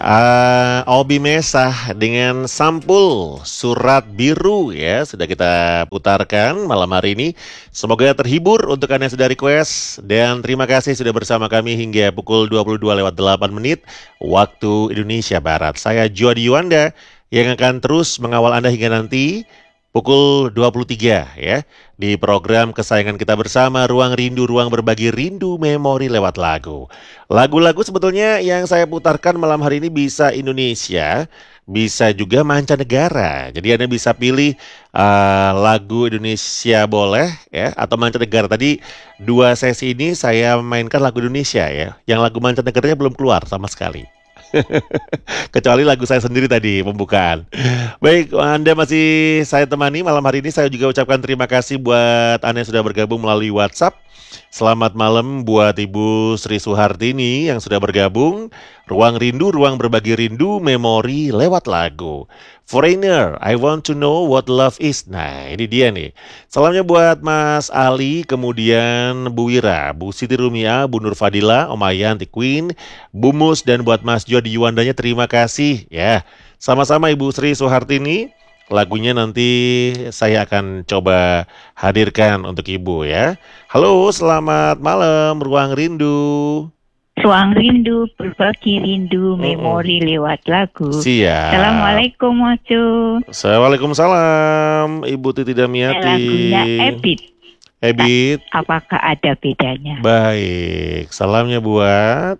Obi Mesah dengan Sampul Surat Biru ya sudah kita putarkan malam hari ini. Semoga terhibur untuk Anda yang sudah request dan terima kasih sudah bersama kami hingga pukul 22:08 waktu Indonesia Barat. Saya Jody Yuanda yang akan terus mengawal Anda hingga nanti pukul 23 ya di program kesayangan kita bersama Ruang Rindu, Ruang Berbagi Rindu Memori lewat lagu. Lagu-lagu sebetulnya yang saya putarkan malam hari ini bisa Indonesia, bisa juga mancanegara. Jadi Anda bisa pilih lagu Indonesia boleh ya atau mancanegara. Tadi dua sesi ini saya mainkan lagu Indonesia ya. Yang lagu mancanegaranya belum keluar sama sekali. Kecuali lagu saya sendiri tadi pembukaan. Baik, Anda masih saya temani malam hari ini. Saya juga ucapkan terima kasih buat Anda yang sudah bergabung melalui WhatsApp. Selamat malam buat Ibu Sri Suhartini yang sudah bergabung. Ruang Rindu, Ruang Berbagi Rindu, Memori lewat lagu. Foreigner, I want to know what love is. Nah, ini dia nih. Salamnya buat Mas Ali, kemudian Bu Wira, Bu Siti Rumia, Bu Nur Fadila, Om Ayan, Ti Queen, Bu Mus, dan buat Mas Jody Yuandanya terima kasih ya. Sama-sama Ibu Sri Suhartini. Lagunya nanti saya akan coba hadirkan untuk Ibu ya. Halo, selamat malam Ruang Rindu. Ruang Rindu, berbagi rindu, memori lewat lagu. Siap. Assalamualaikum Mas Jo. Waalaikumsalam Ibu Titi Damiati. Lagunya Ebit. Ebit. Apakah ada bedanya? Baik, salamnya buat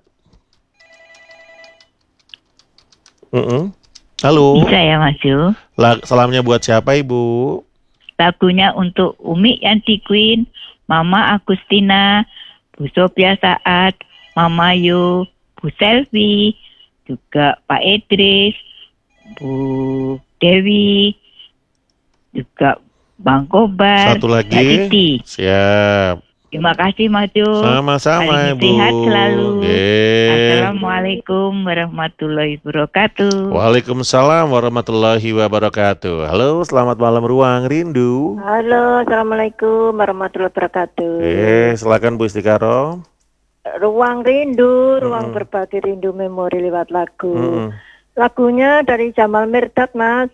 Halo. Bisa ya Mas Jo? Salamnya buat siapa Ibu? Lagunya untuk Umi Yanti Queen, Mama Agustina, Bu Sophia Saat, Mama Yu, Bu Selvi, juga Pak Idris, Bu Dewi, juga Bang Kobar, Satu lagi. Mbak Titi. Siap. Terima kasih Mas Jo. Sama-sama Ibu. Sehat selalu. Oke. Assalamualaikum warahmatullahi wabarakatuh. Waalaikumsalam warahmatullahi wabarakatuh. Halo, selamat malam Ruang Rindu. Halo, Assalamualaikum warahmatullahi wabarakatuh. Silakan Bu Istikaro. Ruang Rindu, Ruang Berbagi Rindu Memori lewat lagu. Lagunya dari Jamal Mirdad, Mas.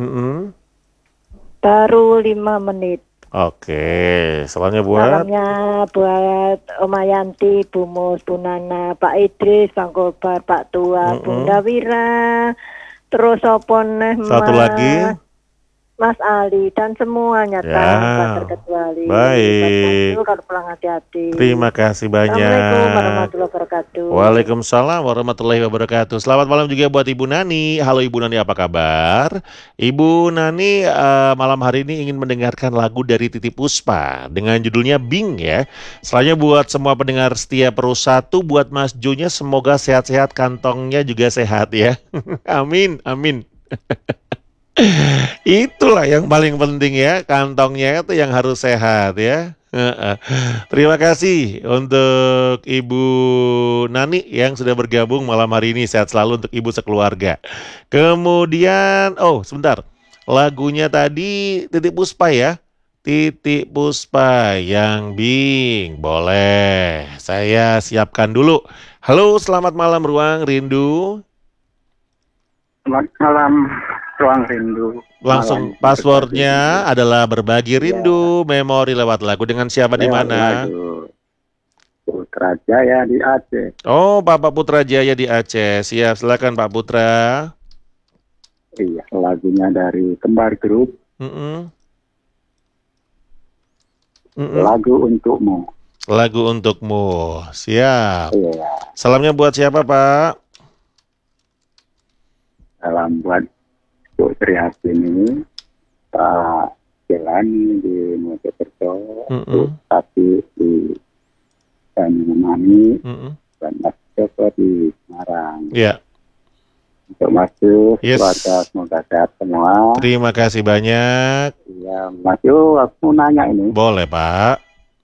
Baru 5 menit. Oke, salamnya buat? Salamnya buat Oma Yanti, Bu Mus, Bu Nana, Pak Idris, Bang Kobar, Pak Tua, Bunda Wira, terus Opon Satu lagi? Mas Ali dan semuanya tanpa terkecuali. Baik. Kalau pulang hati-hati. Terima kasih banyak. Assalamualaikum warahmatullahi wabarakatuh. Waalaikumsalam warahmatullahi wabarakatuh. Selamat malam juga buat Ibu Nani. Halo Ibu Nani, apa kabar? Ibu Nani malam hari ini ingin mendengarkan lagu dari Titi Puspa dengan judulnya Bing ya. Selanjutnya buat semua pendengar setia Pro 1, buat Mas Jo-nya semoga sehat-sehat, kantongnya juga sehat ya. Amin, amin. Itulah yang paling penting ya, kantongnya itu yang harus sehat ya. Terima kasih untuk Ibu Nani yang sudah bergabung malam hari ini. Sehat selalu untuk Ibu sekeluarga. Kemudian, sebentar, lagunya tadi Titi Puspa ya. Titi Puspa yang Bing. Boleh, saya siapkan dulu. Halo, selamat malam Ruang Rindu. Selamat malam Ruang Rindu. Langsung passwordnya adalah berbagi rindu memori lewat lagu. Dengan siapa di mana? Putra Jaya di Aceh. Oh, Bapak Putra Jaya di Aceh. Siap, silakan Pak Putra. Iya, lagunya dari Kembar Group. Lagu untukmu. Lagu untukmu. Siap. Iya. Salamnya buat siapa Pak? Salam buat Bu Sri Hartini, Pak Jelani di Mojokerto, Bu Tati di Banyuwangi, dan Mas Joko di Semarang. Iya. Untuk Mas Jo, keluarga semoga sehat semua. Terima kasih banyak. Iya, Mas Jo, aku nanya ini. Boleh Pak.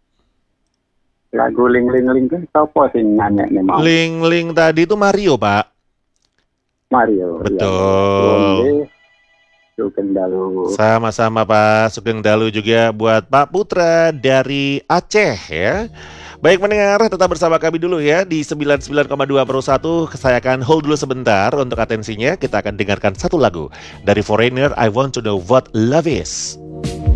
Lagu Ling Ling Ling itu apa sih nyanyi nih mau? Ling Ling tadi itu Mario Pak. Mario. Betul. Sugeng Dalu. Sama-sama Pak Sugeng Dalu juga buat Pak Putra dari Aceh ya. Baik pendengar, tetap bersama kami dulu ya di 99,2 per 1. Saya akan hold dulu sebentar untuk atensinya. Kita akan dengarkan satu lagu dari Foreigner, I Want to Know What Love Is.